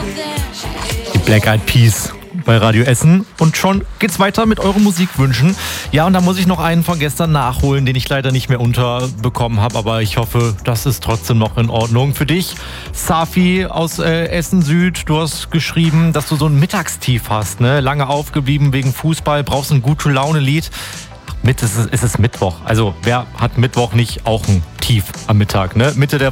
Die Black Eyed Peas bei Radio Essen. Und schon geht's weiter mit euren Musikwünschen. Ja, und da muss ich noch einen von gestern nachholen, den ich leider nicht mehr unterbekommen habe. Aber ich hoffe, das ist trotzdem noch in Ordnung. Für dich, Safi aus Essen Süd, du hast geschrieben, dass du so ein Mittagstief hast, ne? Lange aufgeblieben wegen Fußball, brauchst ein Gute-Laune-Lied. Es ist Mittwoch. Also wer hat Mittwoch nicht auch ein Tief am Mittag, ne? Mitte der